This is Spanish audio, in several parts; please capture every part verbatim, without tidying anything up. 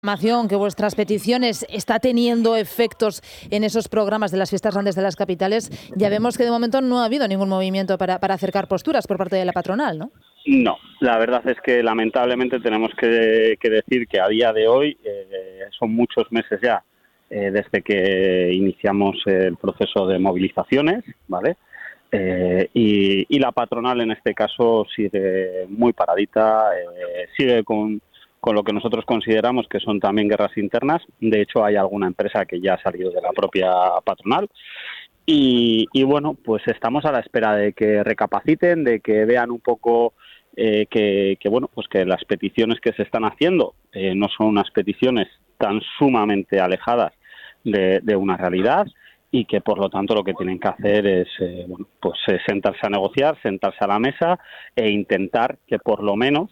Información que vuestras peticiones está teniendo efectos en esos programas de las fiestas grandes de las capitales. Ya vemos que de momento no ha habido ningún movimiento para, para acercar posturas por parte de la patronal, ¿no? No, la verdad es que lamentablemente tenemos que, que decir que a día de hoy eh, son muchos meses ya eh, desde que iniciamos el proceso de movilizaciones, ¿vale? Eh, y, y la patronal en este caso sigue muy paradita, eh, sigue con con lo que nosotros consideramos que son también guerras internas. De hecho, hay alguna empresa que ya ha salido de la propia patronal. Y, y bueno, pues estamos a la espera de que recapaciten, de que vean un poco eh, que, que, bueno, pues que las peticiones que se están haciendo eh, no son unas peticiones tan sumamente alejadas de, de una realidad y que, por lo tanto, lo que tienen que hacer es eh, bueno, pues eh, sentarse a negociar, sentarse a la mesa e intentar que, por lo menos,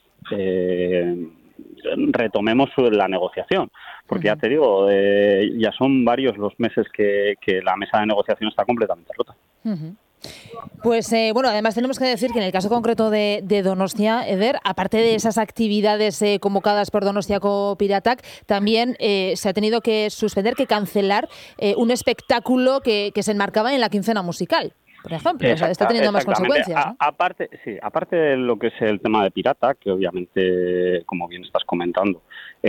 eh, retomemos la negociación, porque uh-huh. ya te digo, eh, ya son varios los meses que, que la mesa de negociación está completamente rota. Uh-huh. Pues eh, bueno, además tenemos que decir que en el caso concreto de, de Donostia, Eder, aparte de esas actividades eh, convocadas por Donostiako Piratak, también eh, se ha tenido que suspender, que cancelar eh, un espectáculo que, que se enmarcaba en la quincena musical. Por ejemplo, Exacta, o sea, está teniendo más consecuencias, ¿no? A, aparte, sí, aparte de lo que es el tema de Pirata, que obviamente, como bien estás comentando,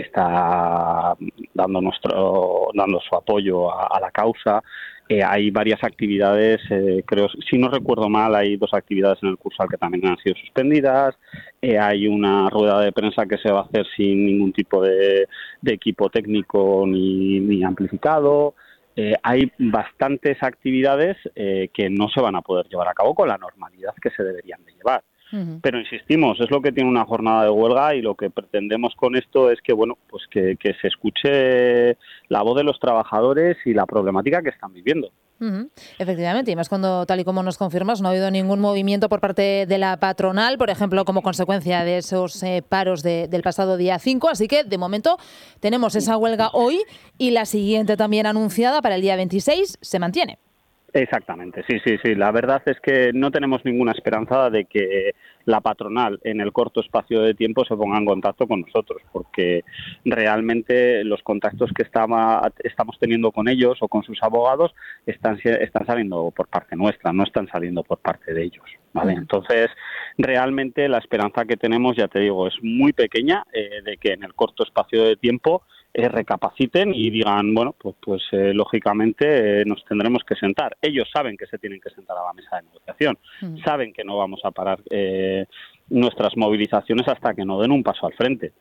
está dando nuestro, dando su apoyo a, a la causa. Eh, hay varias actividades, eh, creo, si no recuerdo mal, hay dos actividades en el Cursal que también han sido suspendidas. Eh, hay una rueda de prensa que se va a hacer sin ningún tipo de, de equipo técnico ni, ni amplificado. Eh, hay bastantes actividades eh, que no se van a poder llevar a cabo con la normalidad que se deberían de llevar. Uh-huh. Pero insistimos, es lo que tiene una jornada de huelga y lo que pretendemos con esto es que, bueno, pues que, que se escuche la voz de los trabajadores y la problemática que están viviendo. Uh-huh. Efectivamente, y más cuando, tal y como nos confirmas, no ha habido ningún movimiento por parte de la patronal, por ejemplo, como consecuencia de esos eh, paros de, del pasado día cinco, así que de momento tenemos esa huelga hoy y la siguiente también anunciada para el día veintiséis se mantiene. Exactamente, sí, sí, sí. La verdad es que no tenemos ninguna esperanza de que la patronal en el corto espacio de tiempo se ponga en contacto con nosotros, porque realmente los contactos que estaba, estamos teniendo con ellos o con sus abogados están, están saliendo por parte nuestra, no están saliendo por parte de ellos, ¿vale? Entonces, realmente la esperanza que tenemos, ya te digo, es muy pequeña eh, de que en el corto espacio de tiempo Eh, recapaciten y digan, bueno, pues, pues eh, lógicamente eh, nos tendremos que sentar. Ellos saben que se tienen que sentar a la mesa de negociación, mm. saben que no vamos a parar eh, nuestras movilizaciones hasta que no den un paso al frente.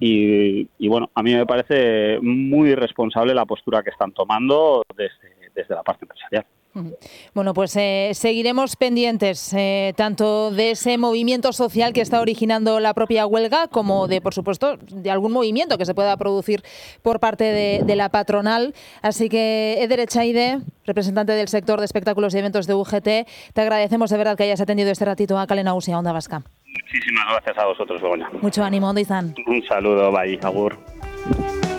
Y, y bueno, a mí me parece muy irresponsable la postura que están tomando desde, desde la parte empresarial. Bueno, pues eh, seguiremos pendientes eh, tanto de ese movimiento social que está originando la propia huelga como de, por supuesto, de algún movimiento que se pueda producir por parte de, de la patronal. Así que, Eder Etxaide, representante del sector de espectáculos y eventos de U G T, te agradecemos de verdad que hayas atendido este ratito a Kale Nagusia, Onda Vasca. Muchísimas gracias a vosotros, Begoña. Mucho ánimo, ondo izan. Un saludo, bye, agur.